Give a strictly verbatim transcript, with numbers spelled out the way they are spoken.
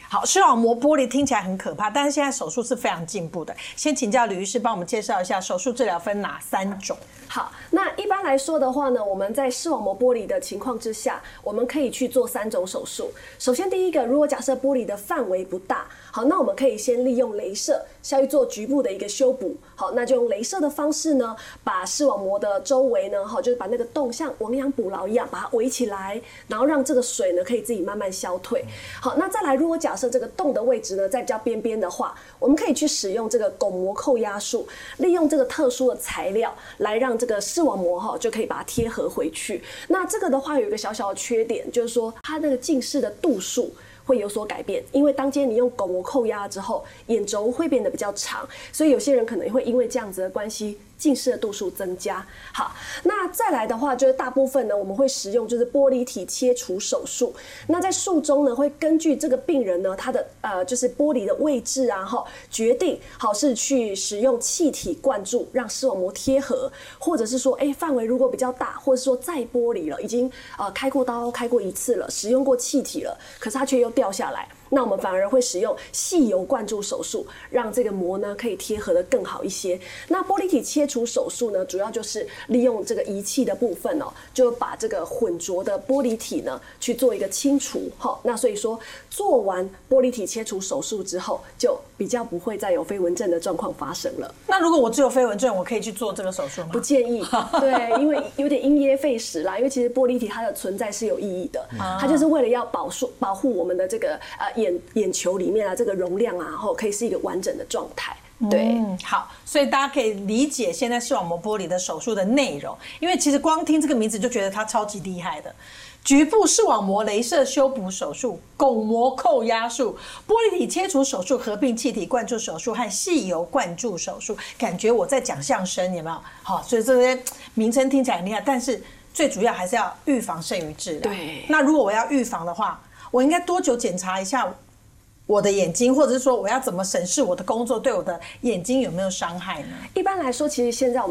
好，视网膜剥离听起来很可怕，但是现在手术是非常进步的。先请教吕医师帮我们介绍一下手术治疗分哪三种。 好，那一般来说的话呢，我们在视网膜剥离的情况之下，我们可以去做三种手术。首先，第一个，如果假设剥离的范围不大，好，那我们可以先利用雷射下去做局部的一个修补。好，那就用雷射的方式呢，把视网膜的周围呢，好，就是把那个洞像亡羊补牢一样，把它围起来，然后让这个水呢可以自己慢慢消退。好，那再来，如果假设这个洞的位置呢在比较边边的话，我们可以去使用这个巩膜扣压术，利用这个特殊的材料来让这个视网膜哈就可以把它贴合回去。那这个的话有一个小小的缺点，就是说它那个近视的度数会有所改变，因为当今天你用巩膜扣压之后，眼轴会变得比较长，所以有些人可能会因为这样子的关系，近视的度数增加。好，那再来的话，就是大部分呢，我们会使用就是玻璃体切除手术。那在术中呢，会根据这个病人呢，他的呃就是玻璃的位置啊，哈，决定好是去使用气体灌注让视网膜贴合，或者是说，哎，范围如果比较大，或者是说再剥离了，已经呃开过刀开过一次了，使用过气体了，可是它却又掉下来。那我们反而会使用细油灌注手术，让这个膜呢可以贴合的更好一些。那玻璃体切除手术呢，主要就是利用这个仪器的部分哦，就把这个混浊的玻璃体呢去做一个清除。好，那所以说做完玻璃体切除手术之后，就比较不会再有飞蚊症的状况发生了。 那如果我只有飞蚊症，我可以去做这个手术吗？ 不建议，对，因为有点因噎废食啦。因为其实玻璃体它的存在是有意义的，它就是为了要保护保护我们的这个呃。眼眼球里面啊，这个容量啊，然后可以是一个完整的状态。对、 嗯，好，所以大家可以理解现在视网膜剥离的手术的内容，因为其实光听这个名字就觉得它超级厉害的。局部视网膜雷射修补手术、巩膜扣压术、玻璃体切除手术、合并气体灌注手术和细油灌注手术，感觉我在讲相声，有没有？好，所以这些名称听起来很厉害，但是最主要还是要预防胜于治疗。 对， 那如果我要预防的话，我应该多久检查一下我的眼睛，或者是说我要怎么审视我的工作对我的眼睛有没有伤害呢？ 一般来说，其实现在我们